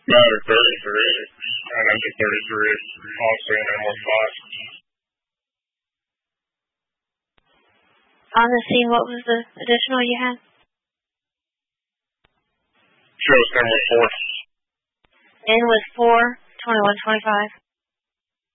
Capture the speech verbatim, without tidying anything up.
Matter thirty-three, and enter thirty-three, also in M one five. On the scene, what was the additional you had? Shows N was four. N was four, twenty-one twenty-five.